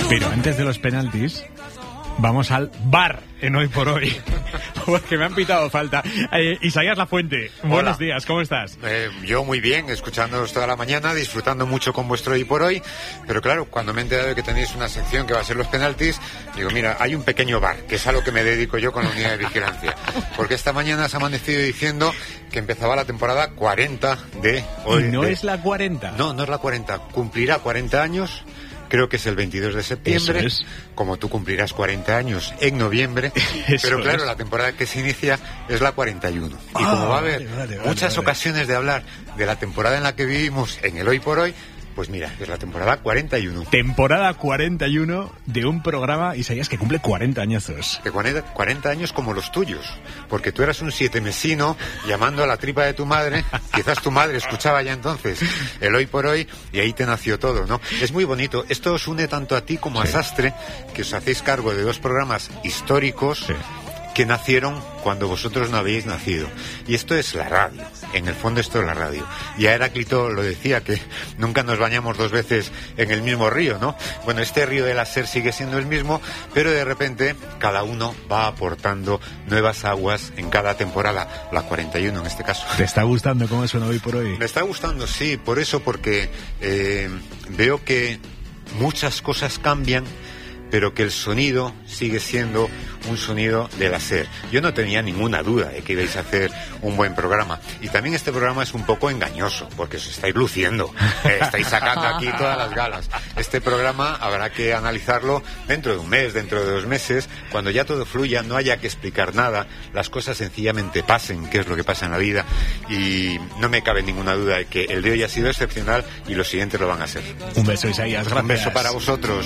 Pero antes de los penaltis, vamos al bar en Hoy por Hoy, porque me han pitado falta. Isaías Lafuente, buenos días, ¿cómo estás? Yo muy bien, escuchándoos toda la mañana, disfrutando mucho con vuestro Hoy por Hoy, pero claro, cuando me he enterado de que tenéis una sección que va a ser los penaltis, digo, mira, hay un pequeño bar, que es a lo que me dedico yo con la unidad de vigilancia, porque esta mañana se ha amanecido diciendo que empezaba la temporada 40 de Hoy. ¿Y no es la 40? No, no es la 40, cumplirá 40 años... Creo que es el 22 de septiembre, como tú cumplirás 40 años en noviembre, pero claro, la temporada que se inicia es la 41. Y como va a haber muchas ocasiones de hablar de la temporada en la que vivimos en el Hoy por Hoy, pues mira, es la temporada 41. Temporada 41 de un programa, Isaías, que cumple 40 añazos. Que 40 años como los tuyos, porque tú eras un 7mesino llamando a la tripa de tu madre, quizás tu madre escuchaba ya entonces el Hoy por Hoy y ahí te nació todo, ¿no? Es muy bonito, esto os une tanto a ti como a Sastre, que os hacéis cargo de dos programas históricos que nacieron cuando vosotros no habéis nacido. Y esto es la radio, en el fondo esto es la radio. Y a Heráclito lo decía, que nunca nos bañamos dos veces en el mismo río, ¿no? Bueno, este río de la SER sigue siendo el mismo, pero de repente cada uno va aportando nuevas aguas en cada temporada, la 41 en este caso. ¿Te está gustando cómo suena Hoy por Hoy? Me está gustando, sí, por eso, porque veo que muchas cosas cambian, pero que el sonido sigue siendo un sonido de la SER. Yo no tenía ninguna duda de que ibais a hacer un buen programa. Y también este programa es un poco engañoso, porque os estáis luciendo, estáis sacando aquí todas las galas. Este programa habrá que analizarlo dentro de un mes, dentro de 2 meses, cuando ya todo fluya, no haya que explicar nada, las cosas sencillamente pasen, que es lo que pasa en la vida, y no me cabe ninguna duda de que el de hoy ha sido excepcional y los siguientes lo van a ser. Un beso, Isaías, gracias. Un beso para vosotros.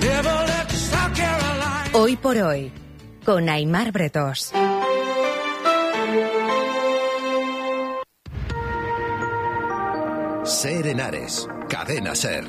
Hoy por Hoy, con Aimar Bretós. SER Henares, Cadena SER.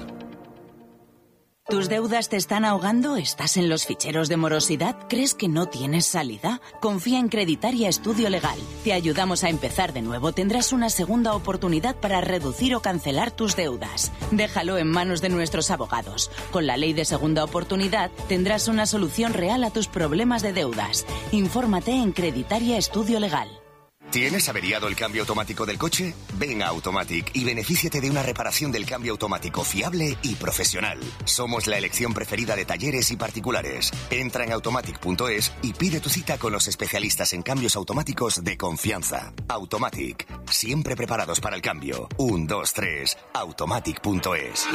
¿Tus deudas te están ahogando? ¿Estás en los ficheros de morosidad? ¿Crees que no tienes salida? Confía en Creditaria Estudio Legal. Te ayudamos a empezar de nuevo. Tendrás una segunda oportunidad para reducir o cancelar tus deudas. Déjalo en manos de nuestros abogados. Con la ley de segunda oportunidad tendrás una solución real a tus problemas de deudas. Infórmate en Creditaria Estudio Legal. ¿Tienes averiado el cambio automático del coche? Ven a Automatic y benefíciate de una reparación del cambio automático fiable y profesional. Somos la elección preferida de talleres y particulares. Entra en automatic.es y pide tu cita con los especialistas en cambios automáticos de confianza. Automatic, siempre preparados para el cambio. 1, 2, 3, automatic.es.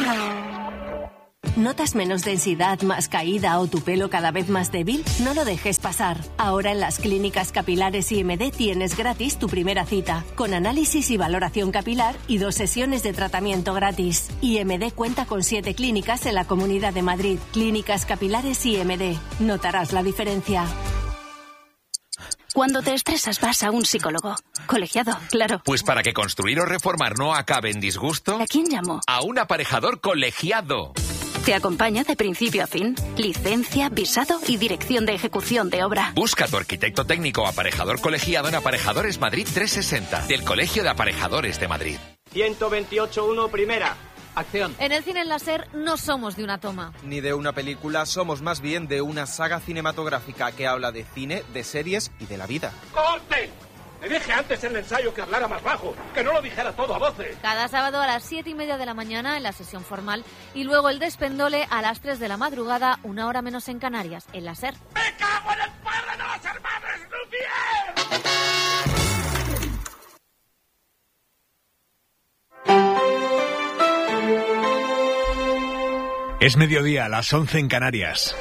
¿Notas menos densidad, más caída o tu pelo cada vez más débil? No lo dejes pasar. Ahora en las clínicas capilares IMD tienes gratis tu primera cita, con análisis y valoración capilar y 2 sesiones de tratamiento gratis. IMD cuenta con 7 clínicas en la Comunidad de Madrid. Clínicas capilares IMD. Notarás la diferencia. Cuando te estresas vas a un psicólogo. Colegiado, claro. Pues para que construir o reformar no acabe en disgusto... ¿A quién llamo? A un aparejador colegiado. Te acompaña de principio a fin. Licencia, visado y dirección de ejecución de obra. Busca a tu arquitecto técnico aparejador colegiado en Aparejadores Madrid 360, del Colegio de Aparejadores de Madrid. 128.1 primera. Acción. En el cine en la SER no somos de una toma. Ni de una película, somos más bien de una saga cinematográfica que habla de cine, de series y de la vida. ¡Corte! Le dije antes en el ensayo que hablara más bajo, que no lo dijera todo a voces. Cada sábado a las 7:30 de la mañana en la sesión formal y luego el despendole a las 3 de la madrugada, 1 hora menos en Canarias, en la SER. ¡Me cago en el padre de los hermanos Lumière! Es mediodía, las 11 en Canarias.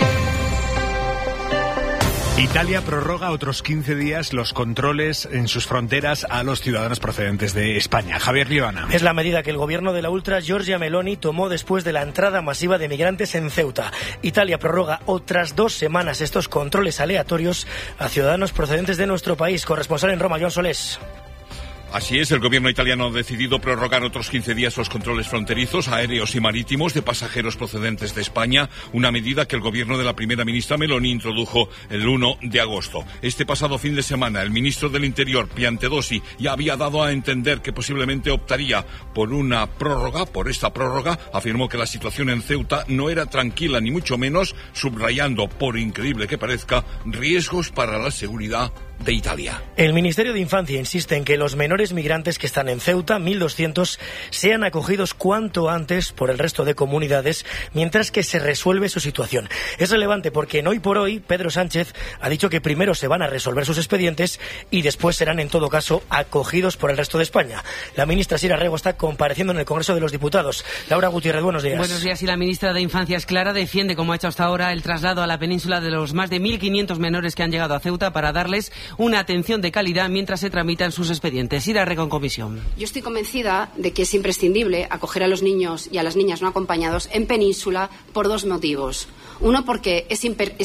Italia prorroga otros 15 días los controles en sus fronteras a los ciudadanos procedentes de España. Javier Liobana. Es la medida que el gobierno de la ultra Giorgia Meloni tomó después de la entrada masiva de migrantes en Ceuta. Italia prorroga otras 2 semanas estos controles aleatorios a ciudadanos procedentes de nuestro país. Corresponsal en Roma, Joan Solés. Así es, el gobierno italiano ha decidido prorrogar otros 15 días los controles fronterizos, aéreos y marítimos de pasajeros procedentes de España, una medida que el gobierno de la primera ministra Meloni introdujo el 1 de agosto. Este pasado fin de semana, el ministro del Interior, Piantedosi, ya había dado a entender que posiblemente optaría por una prórroga. Por esta prórroga, afirmó que la situación en Ceuta no era tranquila, ni mucho menos, subrayando, por increíble que parezca, riesgos para la seguridad de Italia. El Ministerio de Infancia insiste en que los menores migrantes que están en Ceuta, 1.200, sean acogidos cuanto antes por el resto de comunidades mientras que se resuelve su situación. Es relevante porque en Hoy por Hoy Pedro Sánchez ha dicho que primero se van a resolver sus expedientes y después serán en todo caso acogidos por el resto de España. La ministra Sira Rego está compareciendo en el Congreso de los Diputados. Laura Gutiérrez, buenos días. Buenos días. Y la ministra de Infancia es clara, defiende, como ha hecho hasta ahora, el traslado a la península de los más de 1.500 menores que han llegado a Ceuta para darles una atención de calidad mientras se tramitan sus expedientes. Sira Rego en comisión. Yo estoy convencida de que es imprescindible acoger a los niños y a las niñas no acompañados en península por dos motivos. Uno, porque es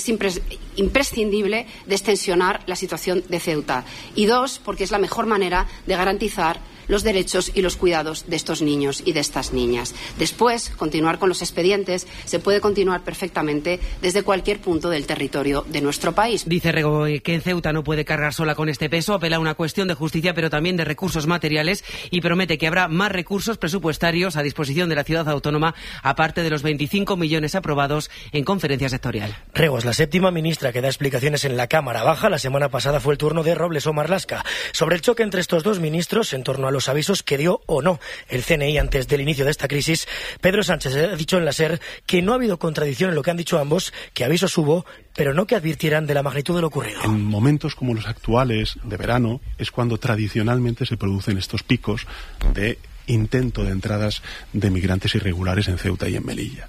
imprescindible destensionar la situación de Ceuta. Y dos, porque es la mejor manera de garantizar los derechos y los cuidados de estos niños y de estas niñas. Después, continuar con los expedientes se puede continuar perfectamente desde cualquier punto del territorio de nuestro país. Dice Rego que en Ceuta no puede cargar sola con este peso, apela a una cuestión de justicia pero también de recursos materiales y promete que habrá más recursos presupuestarios a disposición de la ciudad autónoma, aparte de los 25 millones aprobados en conferencia sectorial. Rego es la séptima ministra que da explicaciones en la Cámara Baja. La semana pasada fue el turno de Robles o Marlaska. Sobre el choque entre estos dos ministros en torno a los avisos que dio o no el CNI antes del inicio de esta crisis, Pedro Sánchez ha dicho en la SER que no ha habido contradicción en lo que han dicho ambos, que avisos hubo, pero no que advirtieran de la magnitud de lo ocurrido. En momentos como los actuales de verano es cuando tradicionalmente se producen estos picos de intento de entradas de migrantes irregulares en Ceuta y en Melilla.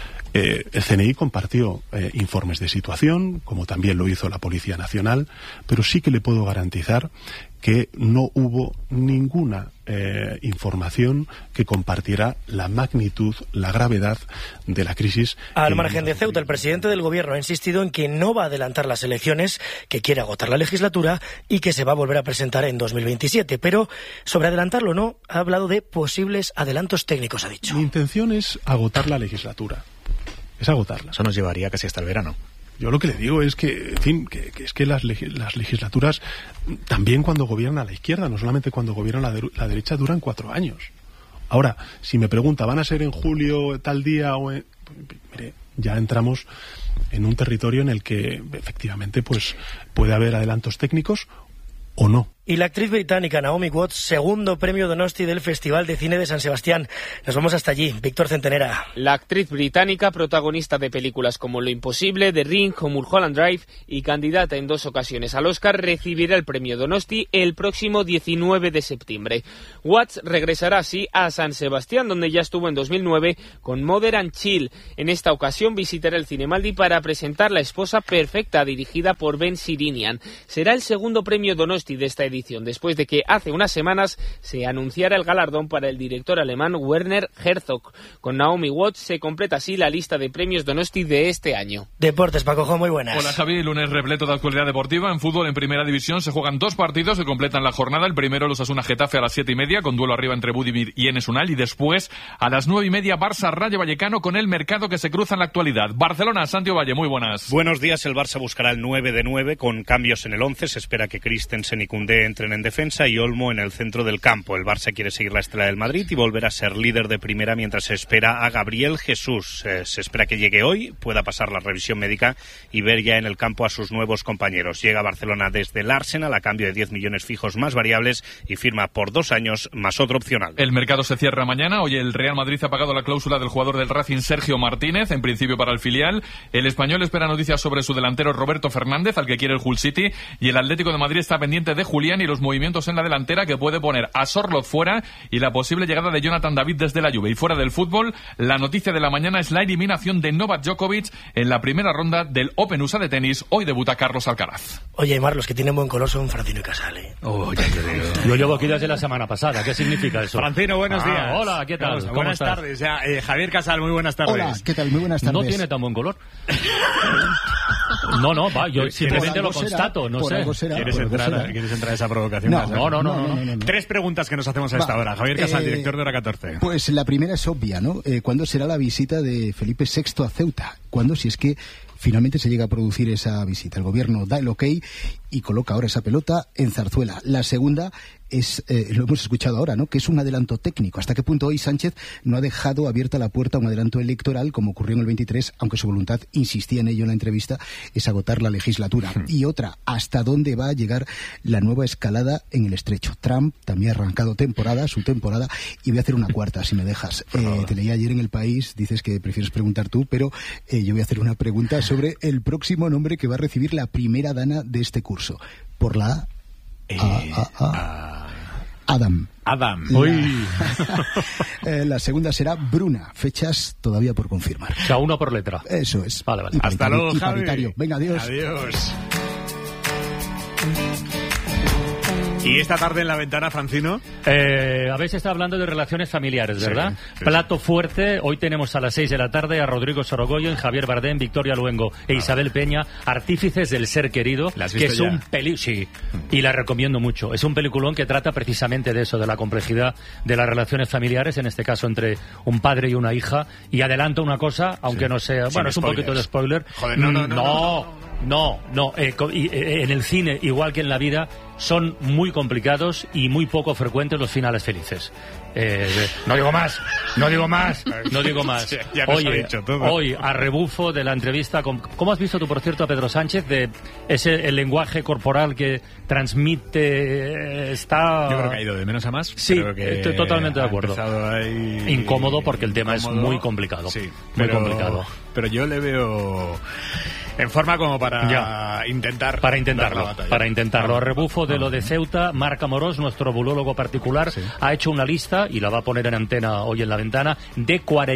El CNI compartió informes de situación, como también lo hizo la Policía Nacional, pero sí que le puedo garantizar que no hubo ninguna información que compartiera la magnitud, la gravedad de la crisis. Al margen de Ceuta, el presidente del Gobierno ha insistido en que no va a adelantar las elecciones, que quiere agotar la legislatura y que se va a volver a presentar en 2027. Pero sobre adelantarlo o no, ha hablado de posibles adelantos técnicos, ha dicho. Mi intención es agotar la legislatura. Es agotarla. Eso nos llevaría casi hasta el verano. Yo lo que le digo es que, en fin, que es que las legislaturas, también cuando gobierna la izquierda, no solamente cuando gobierna la derecha, duran 4 años. Ahora, si me pregunta, ¿van a ser en julio tal día o en...? Mire, ya entramos en un territorio en el que efectivamente pues puede haber adelantos técnicos o no. Y la actriz británica Naomi Watts, segundo premio Donosti del Festival de Cine de San Sebastián. Nos vamos hasta allí. Víctor Centenera. La actriz británica, protagonista de películas como Lo Imposible, The Ring o Mulholland Drive y candidata en 2 ocasiones al Oscar, recibirá el premio Donosti el próximo 19 de septiembre. Watts regresará así a San Sebastián, donde ya estuvo en 2009 con Mother and Chill. En esta ocasión visitará el Cinemaldi para presentar La esposa perfecta, dirigida por Ben Sirinian. Será el segundo premio Donosti de esta edición, después de que hace unas semanas se anunciara el galardón para el director alemán Werner Herzog. Con Naomi Watts se completa así la lista de premios Donosti de este año. Deportes, Paco, muy buenas. Hola Javi, lunes repleto de actualidad deportiva. En fútbol, en primera división, se juegan 2 partidos que completan la jornada. El primero, los Osasuna Getafe a las 7:30, con duelo arriba entre Budimir y Enes Unal. Y después, a las 9:30, Barça Rayo Vallecano, con el mercado que se cruza en la actualidad. Barcelona, Santiago Valle, muy buenas. Buenos días, el Barça buscará el 9 de 9 con cambios en el 11. Se espera que Christensen y Koundé entren en defensa y Olmo en el centro del campo. El Barça quiere seguir la estela del Madrid y volver a ser líder de primera mientras se espera a Gabriel Jesús. Se espera que llegue hoy, pueda pasar la revisión médica y ver ya en el campo a sus nuevos compañeros. Llega a Barcelona desde el Arsenal a cambio de 10 millones fijos más variables y firma por 2 años más otro opcional. El mercado se cierra mañana. Hoy el Real Madrid ha pagado la cláusula del jugador del Racing, Sergio Martínez, en principio para el filial. El Español espera noticias sobre su delantero Roberto Fernández, al que quiere el Hull City, y el Atlético de Madrid está pendiente de Julián y los movimientos en la delantera que puede poner a Sorloth fuera y la posible llegada de Jonathan David desde la Juve. Y fuera del fútbol, la noticia de la mañana es la eliminación de Novak Djokovic en la primera ronda del Open USA de tenis. Hoy debuta Carlos Alcaraz. Oye, Aymar, los que tienen buen color son Francino y Casal, ¿eh? Oh, ya te digo. Yo llevo aquí desde la semana pasada. ¿Qué significa eso? Francino, buenos días. Hola, ¿qué tal? ¿Cómo buenas estás? Tardes. Ya, Javier Casal, muy buenas tardes. Hola, ¿qué tal? Muy buenas tardes. No tiene tan buen color. No, va, yo simplemente lo constato, no sé. ¿Quieres entrar a esa provocación. No. 3 preguntas que nos hacemos a esta hora. Javier Casal, director de Hora 14. Pues la primera es obvia, ¿no? ¿Cuándo será la visita de Felipe VI a Ceuta? ¿Cuándo? Si es que finalmente se llega a producir esa visita. El gobierno da el ok y coloca ahora esa pelota en Zarzuela. La segunda es, lo hemos escuchado ahora, ¿no? Que es un adelanto técnico. ¿Hasta qué punto hoy Sánchez no ha dejado abierta la puerta a un adelanto electoral, como ocurrió en el 23, aunque su voluntad, insistía en ello en la entrevista, es agotar la legislatura? Y otra, ¿hasta dónde va a llegar la nueva escalada en el Estrecho? Trump también ha arrancado su temporada, y voy a hacer una cuarta, si me dejas. Te leí ayer en El País, dices que prefieres preguntar tú, pero yo voy a hacer una pregunta sobre el próximo nombre que va a recibir la primera dana de este curso. Por la Adam. La segunda será Bruna. Fechas todavía por confirmar. O sea, uno por letra. Eso es. Vale. Hasta luego, Javi. Venga, adiós. Adiós. ¿Y esta tarde en La Ventana, Francino? Habéis estado hablando de relaciones familiares, ¿verdad? Sí. Plato fuerte. Hoy tenemos a las 6 de la tarde a Rodrigo Sorogoyen, Javier Bardem, Victoria Luengo e Isabel Peña, artífices del ser querido, que es un sí, y la recomiendo mucho. Es un peliculón que trata precisamente de eso, de la complejidad de las relaciones familiares, en este caso entre un padre y una hija. Y adelanto una cosa, aunque no sea... Bueno, es un poquito de spoiler. Joder, no. En el cine, igual que en la vida, son muy complicados y muy poco frecuentes los finales felices. No digo más. Sí, ya nos ha dicho todo. Hoy, a rebufo de la entrevista ¿cómo has visto tú, por cierto, a Pedro Sánchez, de el lenguaje corporal que transmite? Yo creo que ha ido de menos a más. Sí, creo que estoy totalmente de acuerdo. Incómodo, porque el tema es muy complicado. Sí, muy complicado. Pero yo le veo en forma como para intentarlo. Para intentarlo. A rebufo de lo de Ceuta, Marc Amorós, nuestro bulólogo particular, ha hecho una lista, y la va a poner en antena hoy en La Ventana, de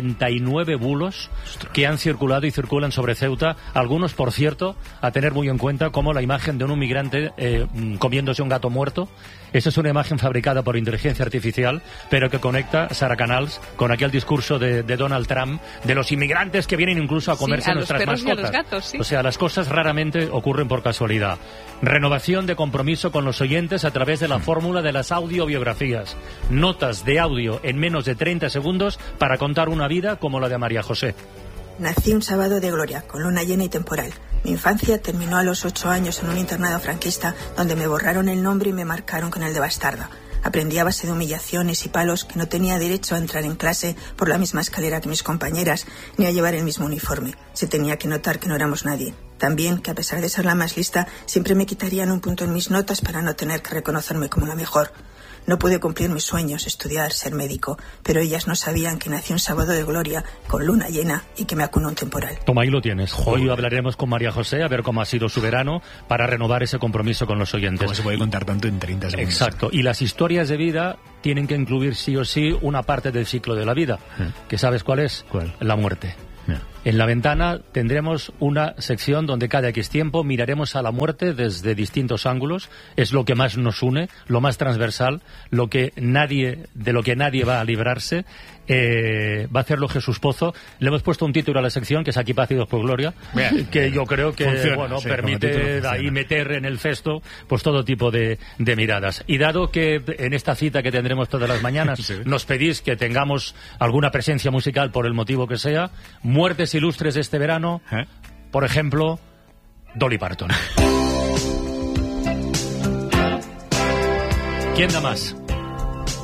49 bulos que han circulado y circulan sobre Ceuta. Algunos, por cierto, a tener muy en cuenta, como la imagen de un migrante comiéndose un gato muerto. Esa es una imagen fabricada por inteligencia artificial, pero que conecta Sara Canals con aquel discurso de Donald Trump de los inmigrantes que vienen incluso a comerse nuestras mascotas. A los gatos, sí. O sea, las cosas raramente ocurren por casualidad. Renovación de compromiso con los oyentes a través de la fórmula de las audiobiografías. Notas de audio en menos de 30 segundos para contar una vida como la de María José. Nací un sábado de gloria, con luna llena y temporal. Mi infancia terminó a los 8 años en un internado franquista, donde me borraron el nombre y me marcaron con el de bastarda. Aprendí a base de humillaciones y palos que no tenía derecho a entrar en clase por la misma escalera que mis compañeras, ni a llevar el mismo uniforme. Se tenía que notar que no éramos nadie. También que, a pesar de ser la más lista, siempre me quitarían un punto en mis notas para no tener que reconocerme como la mejor. No pude cumplir mis sueños, estudiar, ser médico, pero ellas no sabían que nací un sábado de gloria, con luna llena, y que me acunó un temporal. Toma, ahí lo tienes. Hoy hablaremos con María José, a ver cómo ha sido su verano, para renovar ese compromiso con los oyentes. ¿Cómo se puede contar tanto en 30 segundos? Exacto. Y las historias de vida tienen que incluir sí o sí una parte del ciclo de la vida. ¿Que sabes cuál es? ¿Cuál? La muerte. En La Ventana tendremos una sección donde cada X tiempo miraremos a la muerte desde distintos ángulos. Es lo que más nos une, lo más transversal, de lo que nadie va a librarse. Va a hacerlo Jesús Pozo. Le hemos puesto un título a la sección, que es Aquí paz y Dios por gloria, que yo creo que permite ahí meter en el cesto pues todo tipo de miradas. Y dado que en esta cita que tendremos todas las mañanas nos pedís que tengamos alguna presencia musical por el motivo que sea, muertes ilustres de este verano, por ejemplo, Dolly Parton. ¿Quién da más?